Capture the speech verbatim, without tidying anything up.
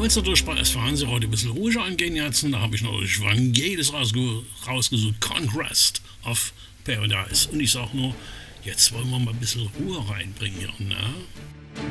wollte es natürlich bei S V Hanse heute ein bisschen ruhiger angehen jetzt. Da habe ich natürlich Vangelis rausge rausgesucht. Conquest of Paradise. Und ich sage nur, jetzt wollen wir mal ein bisschen Ruhe reinbringen hier, ne?